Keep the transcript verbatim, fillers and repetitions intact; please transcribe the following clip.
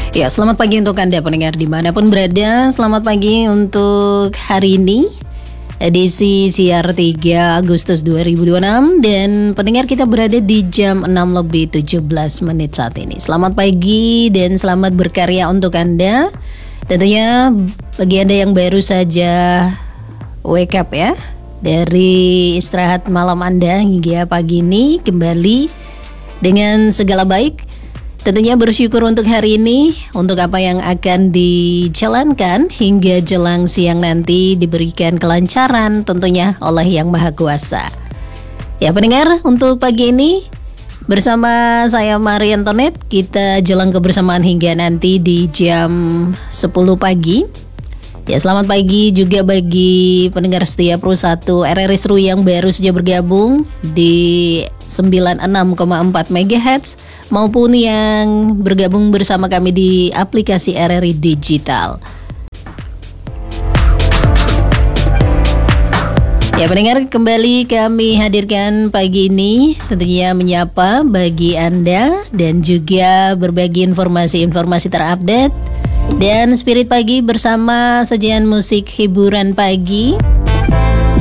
Ya, selamat pagi untuk Anda pendengar dimanapun berada. Selamat pagi untuk hari ini, edisi Siar tiga Agustus dua ribu dua puluh enam. Dan pendengar, kita berada di jam enam lebih tujuh belas menit saat ini. Selamat pagi dan selamat berkarya untuk Anda. Tentunya bagi Anda yang baru saja wake up ya, dari istirahat malam Anda hingga pagi ini kembali dengan segala baik. Tentunya bersyukur untuk hari ini, untuk apa yang akan dijalankan hingga jelang siang nanti diberikan kelancaran tentunya oleh Yang Maha Kuasa. Ya pendengar, untuk pagi ini bersama saya Maria Antoinette, kita jalan kebersamaan hingga nanti di jam sepuluh pagi. Ya, selamat pagi juga bagi pendengar setia Pro satu R R I Seru yang baru saja bergabung di sembilan puluh enam koma empat megahertz maupun yang bergabung bersama kami di aplikasi R R I Digital. Ya pendengar, kembali kami hadirkan pagi ini tentunya menyapa bagi Anda dan juga berbagi informasi-informasi terupdate dan Spirit Pagi bersama sajian musik hiburan pagi